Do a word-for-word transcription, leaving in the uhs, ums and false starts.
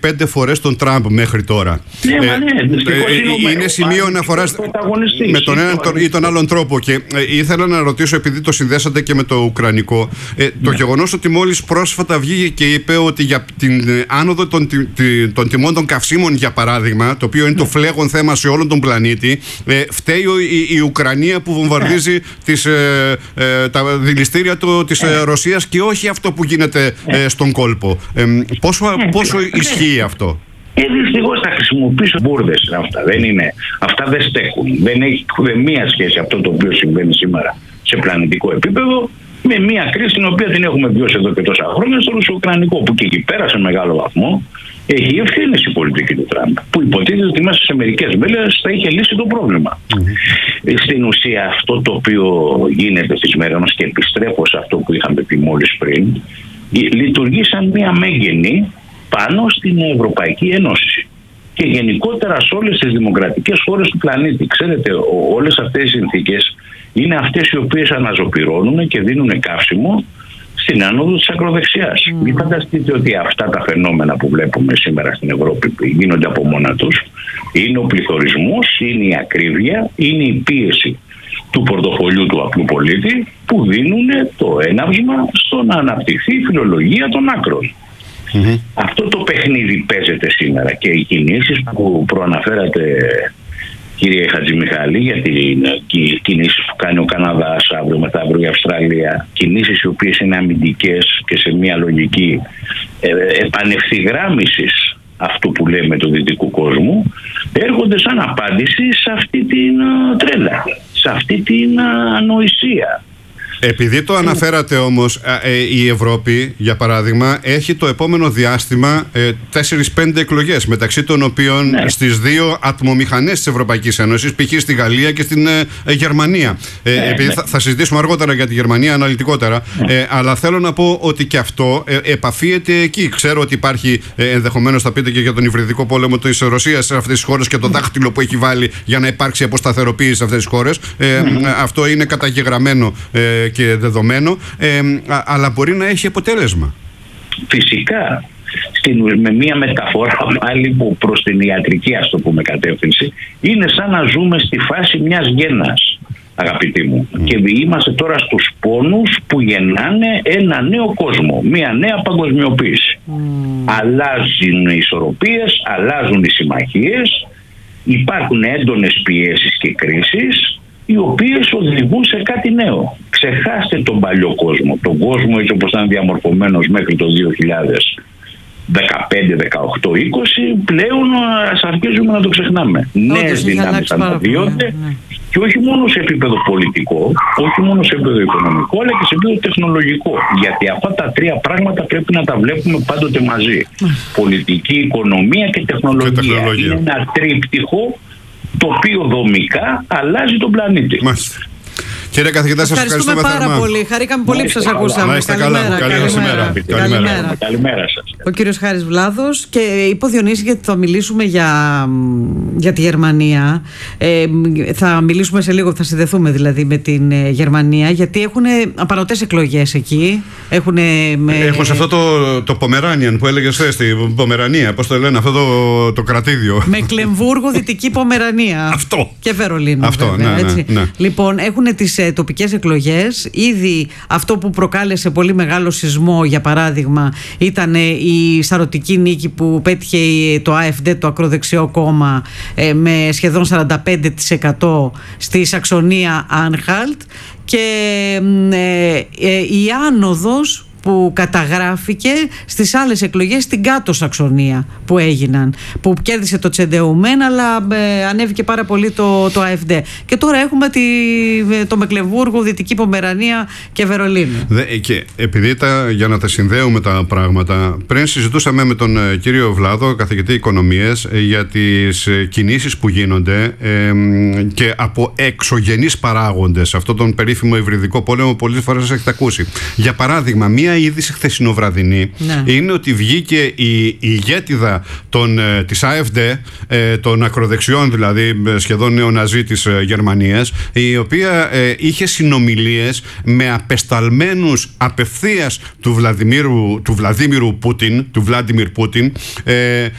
πέντε φορές τον Τραμπ μέχρι τώρα. Ναι, ε, μα ναι, ε, είναι σημείο αναφοράς με τον έναν ή τον άλλον τρόπο. Και ε, ήθελα να ρωτήσω, επειδή το συνδέσατε και με το ουκρανικό, ε, το ναι. γεγονός ότι μόλις πρόσφατα βγήκε και είπε ότι για την άνοδο των, των τιμών των καυσίμων, για παράδειγμα, το οποίο είναι ναι. το φλέγον θέμα σε όλον τον πλανήτη, ε, φταίει η, η Ουκρανία που βομβαρδίζει ναι. τις, ε, ε, τα δηληστήρια του, της ναι. Ρωσίας και όχι αυτό που γίνεται ε, στον κόλπο. Ε, πόσο, ναι. πόσο ισχύει αυτό? Και δυστυχώς θα χρησιμοποιήσω μπουρδες αυτά. Δεν είναι, αυτά δεν στέκουν. Δεν έχει μία σχέση αυτό το οποίο συμβαίνει σήμερα σε πλανητικό επίπεδο με μία κρίση την οποία την έχουμε βιώσει εδώ και τόσα χρόνια στο ρωσο-ουκρανικό, που και εκεί πέρα σε μεγάλο βαθμό έχει ευθύνες η πολιτική του Τραμπ, που υποτίθεται ότι μέσα σε μερικές μέρες θα είχε λύσει το πρόβλημα. Mm-hmm. Στην ουσία αυτό το οποίο γίνεται στις μέρες μας, και επιστρέφω σε αυτό που είχαμε πει μόλις πριν, λειτουργεί σαν μία μέγενη πάνω στην Ευρωπαϊκή Ένωση και γενικότερα σε όλες τις δημοκρατικές χώρες του πλανήτη. Ξέρετε, όλες αυτές οι συνθήκες είναι αυτές οι οποίες αναζωπυρώνουν και δίνουν καύσιμο στην άνοδο της ακροδεξιάς. Mm. Μην φανταστείτε ότι αυτά τα φαινόμενα που βλέπουμε σήμερα στην Ευρώπη γίνονται από μόνα τους. Είναι ο πληθωρισμός, είναι η ακρίβεια, είναι η πίεση του πορτοφολιού του απλού πολίτη που δίνουν το έναυσμα στο να αναπτυχθεί η φιλολογία των άκρων. Mm-hmm. Αυτό το παιχνίδι παίζεται σήμερα και οι κινήσεις που προαναφέρατε, κύριε Χατζημιχάλη, για τις κινήσεις που κάνει ο Καναδάς αύριο μεθαύριο, η Αυστραλία, κινήσεις οι οποίες είναι αμυντικές και σε μια λογική ε, επανευθυγράμμισης αυτού που λέμε του δυτικού κόσμου, έρχονται σαν απάντηση σε αυτή την uh, τρέλα, σε αυτή την uh, ανοησία. Επειδή το αναφέρατε όμως, η Ευρώπη, για παράδειγμα, έχει το επόμενο διάστημα τέσσερις πέντε εκλογές, μεταξύ των οποίων ναι. στις δύο ατμομηχανές της Ευρωπαϊκής Ένωσης, π.χ. στη Γαλλία και στην ε, Γερμανία. Ναι, ε, επειδή ναι. θα, θα συζητήσουμε αργότερα για τη Γερμανία αναλυτικότερα, ναι. ε, αλλά θέλω να πω ότι και αυτό ε, επαφίεται εκεί. Ξέρω ότι υπάρχει, ε, ενδεχομένως θα πείτε και για τον υβριδικό πόλεμο της Ρωσίας σε αυτές τις χώρες και το δάχτυλο που έχει βάλει για να υπάρξει αποσταθεροποίηση σε αυτές τις χώρες. Ε, ναι. Αυτό είναι καταγεγραμμένο ε, και δεδομένο, ε, α, αλλά μπορεί να έχει αποτέλεσμα. Φυσικά. Στην, με μια μεταφορά πάλι που προς την ιατρική, ας το πούμε, κατεύθυνση, είναι σαν να ζούμε στη φάση μιας γέννας, αγαπητοί μου. Mm. Και είμαστε τώρα στους πόνους που γεννάνε ένα νέο κόσμο, μια νέα παγκοσμιοποίηση. Mm. Αλλάζουν οι ισορροπίες, αλλάζουν οι συμμαχίες, υπάρχουν έντονες πιέσεις και κρίσεις, οι οποίες οδηγούν σε κάτι νέο. Ξεχάστε τον παλιό κόσμο, τον κόσμο έτσι όπως ήταν διαμορφωμένος μέχρι το δύο χιλιάδες δεκαπέντε, δεκαοκτώ, είκοσι, πλέον ας αρχίζουμε να το ξεχνάμε. Νέες δυνάμεις αναδύονται ναι. και όχι μόνο σε επίπεδο πολιτικό, όχι μόνο σε επίπεδο οικονομικό, αλλά και σε επίπεδο τεχνολογικό. Γιατί αυτά τα τρία πράγματα πρέπει να τα βλέπουμε πάντοτε μαζί. Πολιτική, οικονομία και τεχνολογία. Και τεχνολογία. Είναι ένα τρίπτυχο το οποίο δομικά αλλάζει τον πλανήτη. Μάλιστα. Κύριε καθηγητά, σας ευχαριστούμε, ευχαριστούμε πάρα θερμά. πολύ. Χαρήκαμε πολύ που σας ακούσαμε. Καλημέρα. Καλημέρα. Καλημέρα. Καλημέρα σας. Ο κύριος Χάρης Βλάδος. Και είπε ο Διονύσης, γιατί θα μιλήσουμε για, για τη Γερμανία. Ε, θα μιλήσουμε σε λίγο, θα συνδεθούμε δηλαδή με την ε, Γερμανία, γιατί έχουν απανωτές εκλογές εκεί. Έχουν, με... έχουν σε αυτό το, το Πομεράνιαν που έλεγες θες, στην Πομερανία, πώς το λένε, αυτό το, το κρατήδιο. Μεκλεμβούργο, Δυτική Πομερανία. Αυτό. Και Βερολίνο. Αυτό, βέβαια, ναι, έτσι. Ναι, ναι. Λοιπόν, έχουν τις ε, τοπικές εκλογές. Ήδη αυτό που προκάλεσε πολύ μεγάλο σεισμό, για παράδειγμα, ήταν η σαρωτική νίκη που πέτυχε το AfD, το ακροδεξιό κόμμα, ε, με σχεδόν σαράντα πέντε τοις εκατό στη Σαξονία Άνχαλτ, και ε, ε, η άνοδος που καταγράφηκε στις άλλες εκλογές στην κάτω Σαξονία που έγιναν, που κέρδισε το Τσεντεουμέν, αλλά ε, ανέβηκε πάρα πολύ το, το AfD. Και τώρα έχουμε τη, το Μεκλεμβούργο, Δυτική Πομερανία και Βερολίνο. Δε, και επειδή τα, για να τα συνδέουμε τα πράγματα, πριν συζητούσαμε με τον ε, κύριο Βλάδο, καθηγητή οικονομίες, ε, για τις ε, κινήσεις που γίνονται ε, και από εξωγενείς παράγοντες, αυτόν τον περίφημο υβριδικό πόλεμο, πολλές φορές έχετε ακούσει. Για παράδειγμα, μία Μια είδηση χθεσινοβραδινή ναι. είναι ότι βγήκε η, η ηγέτιδα των, ε, της AfD, ε, των ακροδεξιών δηλαδή, σχεδόν νεοναζί της ε, Γερμανίας, η οποία ε, είχε συνομιλίες με απεσταλμένους απευθείας του Βλαδιμίρου, του Βλαδίμιρου Πούτιν, του Βλάντιμιρ Πούτιν, ε,